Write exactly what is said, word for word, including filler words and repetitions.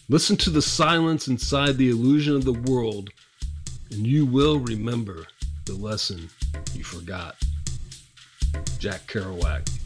Listen to the silence inside the illusion of the world, and you will remember the lesson you forgot. Jack Kerouac.